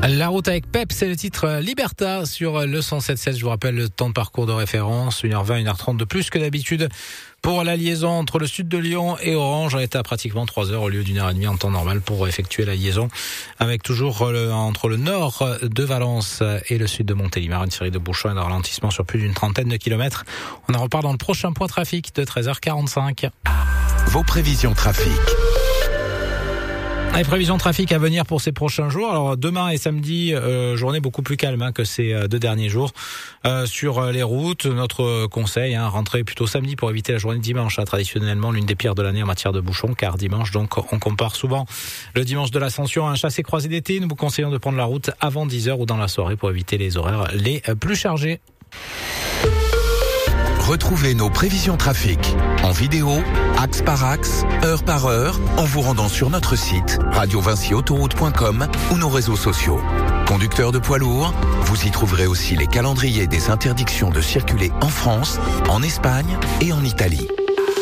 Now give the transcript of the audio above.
La route avec Pep, c'est le titre Liberta sur le 107.7. Je vous rappelle le temps de parcours de référence, 1h20, 1h30 de plus que d'habitude. Pour la liaison entre le sud de Lyon et Orange, on est à pratiquement 3 heures au lieu d'1h30 en temps normal pour effectuer la liaison. Avec toujours entre le nord de Valence et le sud de Montélimar, une série de bouchons et de ralentissements sur plus d'une trentaine de kilomètres. On en repart dans le prochain point trafic de 13h45. Vos prévisions trafic. Les prévisions de trafic à venir pour ces prochains jours. Alors demain et samedi, journée beaucoup plus calme que ces 2 derniers jours. Sur les routes, notre conseil, rentrer plutôt samedi pour éviter la journée de dimanche, traditionnellement l'une des pires de l'année en matière de bouchons, car dimanche, donc, on compare souvent le dimanche de l'Ascension à un chassé-croisé d'été. Nous vous conseillons de prendre la route avant 10h ou dans la soirée pour éviter les horaires les plus chargés. Retrouvez nos prévisions trafic en vidéo, axe par axe, heure par heure, en vous rendant sur notre site radiovincyautoroute.com ou nos réseaux sociaux. Conducteurs de poids lourds, vous y trouverez aussi les calendriers des interdictions de circuler en France, en Espagne et en Italie.